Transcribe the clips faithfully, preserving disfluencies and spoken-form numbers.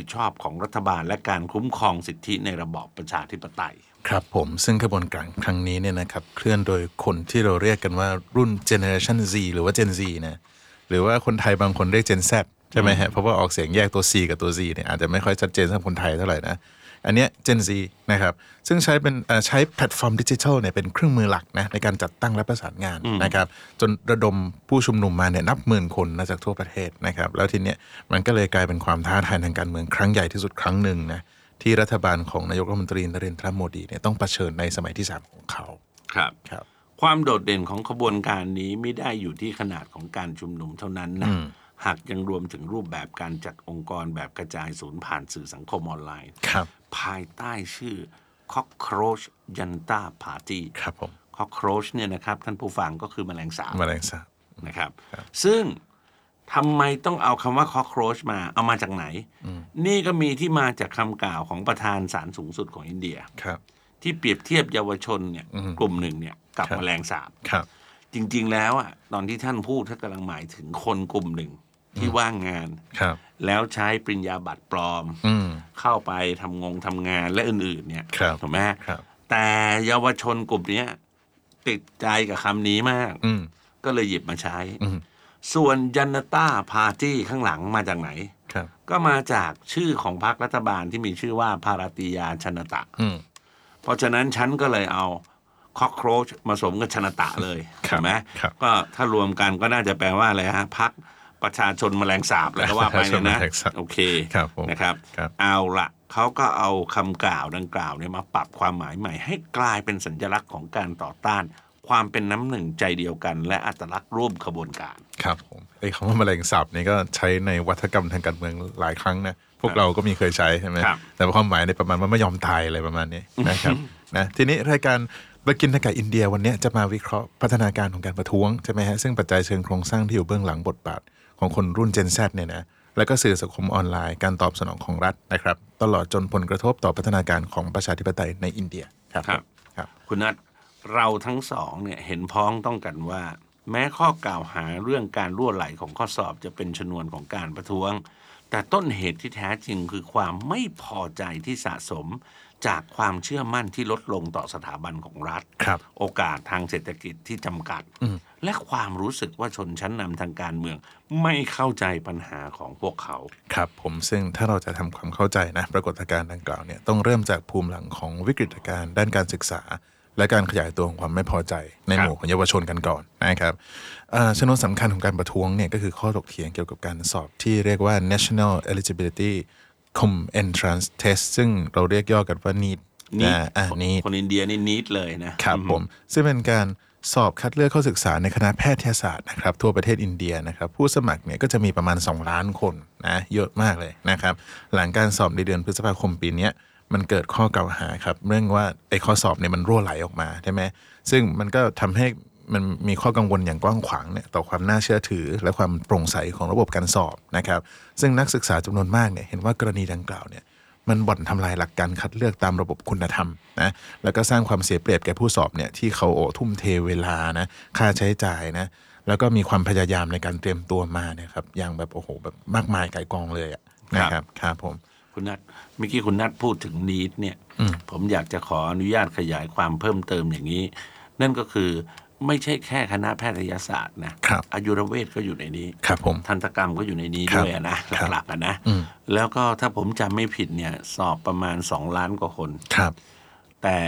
ชอบของรัฐบาลและการคุ้มครองสิทธิในระบอบประชาธิปไตยครับผมซึ่งกระบวนการครั้งนี้เนี่ยนะครับเคลื่อนโดยคนที่เราเรียกกันว่ารุ่น Generation Z หรือว่า Gen Z นะหรือว่าคนไทยบางคนเรียก Gen Z ใช่ไหมฮะเพราะว่าออกเสียงแยกตัว C กับตัว Z เนี่ยอาจจะไม่ค่อยชัดเจนสำหรับคนไทยเท่าไหร่นะอันเนี้ย Gen Z นะครับซึ่งใช้เป็นใช้แพลตฟอร์มดิจิทัลเนี่ยเป็นเครื่องมือหลักนะในการจัดตั้งและประสานงานนะครับจนระดมผู้ชุมนุมมาเนี่ยนับหมื่นคนมาจากทั่วประเทศนะครับแล้วทีเนี้ยมันก็เลยกลายเป็นความท้าทายทางการเมืองครั้งใหญ่ที่สุดครั้งหนึ่งนะที่รัฐบาลของนายกรัฐมนตรีนเรนทรโมดีเนี่ยต้องเผชิญในสมัยที่สามของเขาครับครับความโดดเด่นของขบวนการนี้ไม่ได้อยู่ที่ขนาดของการชุมนุมเท่านั้นนะหากยังรวมถึงรูปแบบการจัดองค์กรแบบกระจายศูนย์ผ่านสื่อสังคมออนไลน์ภายใต้ชื่อ Cockroach Junta Party ครับผม Cockroach เนี่ยนะครับท่านผู้ฟังก็คือแมลงสาบแมลงสาบนะครับซึ่งทำไมต้องเอาคำว่า cockroach มาเอามาจากไหนนี่ก็มีที่มาจากคำกล่าวของประธานศาลสูงสุดของอินเดียที่เปรียบเทียบเยาวชนเนี่ยกลุ่มหนึ่งเนี่ยกับแมลงสาบจริงๆแล้วอ่ะตอนที่ท่านพูดท่านกำลังหมายถึงคนกลุ่มหนึ่งที่ว่างงานแล้วใช้ปริญญาบัตรปลอมเข้าไปทำงงทำงานและอื่นๆเนี่ยถูกไหมแต่เยาวชนกลุ่มนี้ติดใจกับคำนี้มากก็เลยหยิบมาใช้ส่วนยันต้าพาร์ตี้ข้างหลังมาจากไหนก็มาจากชื่อของพรรครัฐบาลที่มีชื่อว่าภารติยาชนตะเพราะฉะนั้นฉันก็เลยเอาคอกโครชมาสมกับชนตะเลยใช่ไหมก็ถ้ารวมกันก็น่าจะแปลว่าอะไรฮะพรรคประชาชนแมลงสาบแล้วก็ว่าไปเลยนะโอเคนะครับเอาละเขาก็เอาคำกล่าวดังกล่าวเนี่ยมาปรับความหมายใหม่ให้กลายเป็นสัญลักษณ์ของการต่อต้านความเป็นน้ำหนึ่งใจเดียวกันและอัตลักษณ์ร่วมขบวนการครับผมไอ้คำว่าแมลงสาบนี่ก็ใช้ในวัฒกรรมทางการเมืองหลายครั้งนะพวกเราก็มีเคยใช้ใช่ไหมแต่ความหมายในประมาณว่าไม่ยอมตายอะไรประมาณนี้นะครับนะทีนี้รายการบกินทากาอินเดียวันนี้จะมาวิเคราะห์พัฒนาการของการประท้วงใช่ไหมฮะซึ่งปัจจัยเชิงโครงสร้างที่อยู่เบื้องหลังบทบาทของคนรุ่น Gen Z เนี่ยนะแล้วก็สื่อสังคมออนไลน์การตอบสนองของรัฐนะครับตลอดจนผลกระทบต่อพัฒนาการของประชาธิปไตยในอินเดียครับครับคุณนัทเราทั้งสองเนี่ยเห็นพ้องต้องกันว่าแม้ข้อกล่าวหาเรื่องการรั่วไหลของข้อสอบจะเป็นชนวนของการประท้วงแต่ต้นเหตุที่แท้จริงคือความไม่พอใจที่สะสมจากความเชื่อมั่นที่ลดลงต่อสถาบันของรัฐโอกาสทางเศรษฐกิจที่จำกัดและความรู้สึกว่าชนชั้นนำทางการเมืองไม่เข้าใจปัญหาของพวกเขาครับผมซึ่งถ้าเราจะทำความเข้าใจนะปรากฏการณ์ดังกล่าวเนี่ยต้องเริ่มจากภูมิหลังของวิกฤตการณ์ด้านการศึกษาและการขยายตัวของความไม่พอใจในหมู่ของเยาวชนกันก่อนนะครับชนวนสำคัญของการประท้วงเนี่ยก็คือข้อถกเถียงเกี่ยวกับการสอบที่เรียกว่า National Eligibility Common Entrance Test ซึ่งเราเรียกย่อกันว่า นีทอ่า นีท คนอินเดียนี่ นีท เลยนะครับผมซึ่งเป็นการสอบคัดเลือกเข้าศึกษาในคณะแพทยศาสตร์นะครับทั่วประเทศอินเดียนะครับผู้สมัครเนี่ยก็จะมีประมาณสองล้านคนนะเยอะมากเลยนะครับหลังการสอบในเดือนพฤษภาคมปีนี้มันเกิดข้อกล่าวหาครับเรื่องว่าไอ้ข้อสอบเนี่ยมันรั่วไหลออกมาใช่ไหมซึ่งมันก็ทำให้มันมีข้อกังวลอย่างกว้างขวางเนี่ยต่อความน่าเชื่อถือและความโปร่งใสของระบบการสอบนะครับซึ่งนักศึกษาจำนวนมากเนี่ยเห็นว่ากรณีดังกล่าวเนี่ยมันบ่อนทำลายหลักการคัดเลือกตามระบบคุณธรรมนะแล้วก็สร้างความเสียเปรียบแก่ผู้สอบเนี่ยที่เขาโอ้ทุ่มเทเวลานะค่าใช้จ่ายนะแล้วก็มีความพยายามในการเตรียมตัวมาเนี่ยครับอย่างแบบโอ้โหแบบมากมายไก่กองเลยอ่ะนะครับครับผมคุณนัทเมื่อกี้คุณนัทพูดถึง นีท เนี่ยผมอยากจะขออนุญาตขยายความเพิ่มเติมอย่างนี้นั่นก็คือไม่ใช่แค่คณะแพทยศาสตร์นะอายุรเวชก็อยู่ในนี้ครับผมทันตกรรมก็อยู่ในนี้ด้วยนะหลักๆนะแล้วก็ถ้าผมจำไม่ผิดเนี่ยสอบประมาณสองล้านกว่าคนครับแต่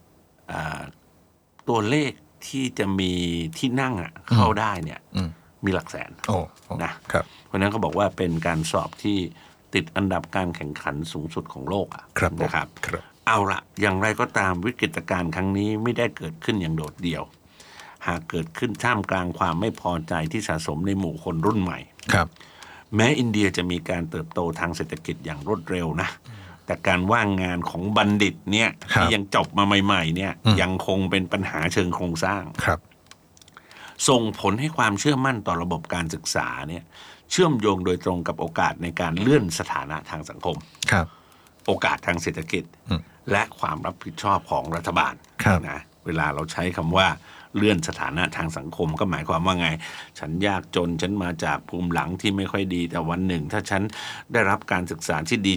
ตัวเลขที่จะมีที่นั่งอ่ะเข้าได้เนี่ยมีหลักแสนนะครับเพราะนั้นเขาบอกว่าเป็นการสอบที่ติดอันดับการแข่งขันสูงสุดของโลกอ่ะนะครับเอาละอย่างไรก็ตามวิกฤตการณ์ครั้งนี้ไม่ได้เกิดขึ้นอย่างโดดเดี่ยวหากเกิดขึ้นท่ามกลางความไม่พอใจที่สะสมในหมู่คนรุ่นใหม่ครับแม้อินเดียจะมีการเติบโตทางเศรษฐกิจอย่างรวดเร็วนะแต่การว่างงานของบัณฑิตเนี่ยที่ยังจบมาใหม่ๆเนี่ยยังคงเป็นปัญหาเชิงโครงสร้างครับส่งผลให้ความเชื่อมั่นต่อระบบการศึกษาเนี่ยเชื่อมโยงโดยตรงกับโอกาสในการเลื่อนสถานะทางสังคมครับโอกาสทางเศรษฐกิจและความรับผิดชอบของรัฐบาลนะเวลาเราใช้คำว่าเลื่อนสถานะทางสังคมก็หมายความว่าไงฉันยากจนฉันมาจากภูมิหลังที่ไม่ค่อยดีแต่วันหนึ่งถ้าฉันได้รับการศึกษาที่ดี